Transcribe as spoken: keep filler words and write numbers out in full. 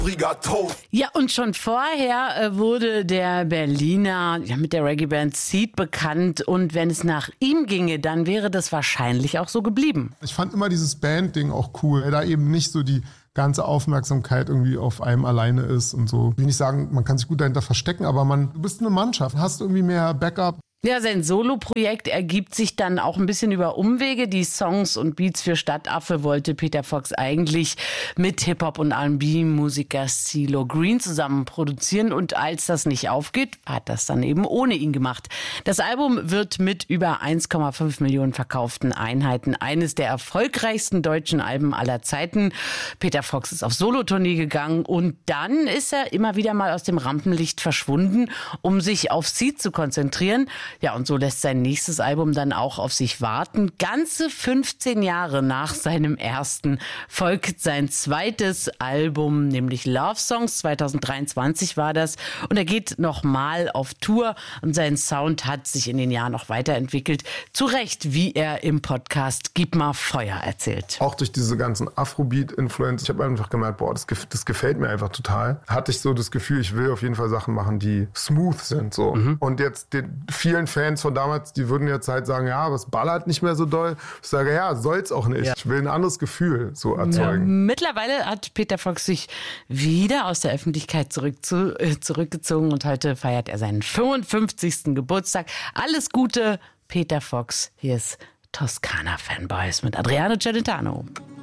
Ja, und schon vorher äh, wurde der Berliner ja, mit der Reggae-Band Seed bekannt. Und wenn es nach ihm ginge, dann wäre das wahrscheinlich auch so geblieben. Ich fand immer dieses Band-Ding auch cool, da eben nicht so die ganze Aufmerksamkeit irgendwie auf einem alleine ist und so. Ich will nicht sagen, man kann sich gut dahinter verstecken, aber man, du bist eine Mannschaft, hast irgendwie mehr Backup. Ja, sein Solo-Projekt ergibt sich dann auch ein bisschen über Umwege. Die Songs und Beats für Stadtaffe wollte Peter Fox eigentlich mit Hip-Hop- und R und B-Musiker CeeLo Green zusammen produzieren. Und als das nicht aufgeht, hat das dann eben ohne ihn gemacht. Das Album wird mit über eins Komma fünf Millionen verkauften Einheiten eines der erfolgreichsten deutschen Alben aller Zeiten. Peter Fox ist auf Solotournee gegangen und dann ist er immer wieder mal aus dem Rampenlicht verschwunden, um sich auf Seed zu konzentrieren. Ja, und so lässt sein nächstes Album dann auch auf sich warten. Ganze fünfzehn Jahre nach seinem ersten folgt sein zweites Album, nämlich Love Songs. zwanzig dreiundzwanzig war das. Und er geht nochmal auf Tour und sein Sound hat sich in den Jahren noch weiterentwickelt. Zu Recht, wie er im Podcast Gib mal Feuer erzählt. Auch durch diese ganzen Afrobeat-Influencer. Ich habe einfach gemerkt, boah, das, das gefällt mir einfach total. Hatte ich so das Gefühl, ich will auf jeden Fall Sachen machen, die smooth sind. So. Mhm. Und jetzt den vielen Fans von damals, die würden jetzt halt sagen, ja, aber es ballert nicht mehr so doll. Ich sage, ja, soll's auch nicht. Ja. Ich will ein anderes Gefühl so erzeugen. Ja, mittlerweile hat Peter Fox sich wieder aus der Öffentlichkeit zurück zu, äh, zurückgezogen und heute feiert er seinen fünfundfünfzigsten Geburtstag. Alles Gute, Peter Fox. Hier ist Toskana Fanboys mit Adriano Celentano.